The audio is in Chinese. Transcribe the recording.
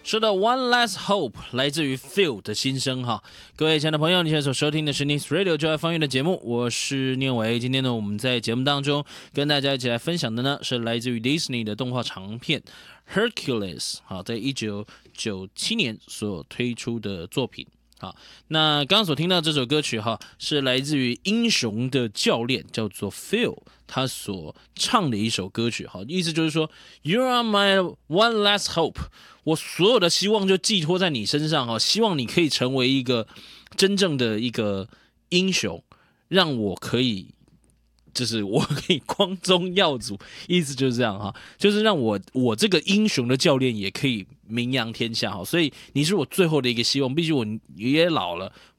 说到 One Last Hope 来自于 Phil 的心声哈，各位亲爱的朋友，你现在所收听的是 News Radio 就爱方言的节目，我是念伟。今天呢，我们在节目当中跟大家一起来分享的呢，是来自于 Disney 的动画长片 Hercules 好，在1997年所推出的作品。好，那刚刚所听到这首歌曲哈，是来自于英雄的教练，叫做 Phil， 他所唱的一首歌曲。好，意思就是说 ，You are my one last hope， 我所有的希望就寄托在你身上哈，希望你可以成为一个真正的一个英雄，让我可以。就是我可以光宗耀祖，意思就是这样哈，就是让我这个英雄的教练也可以名扬天下哈，所以你是我最后的一个希望，毕竟我也老了，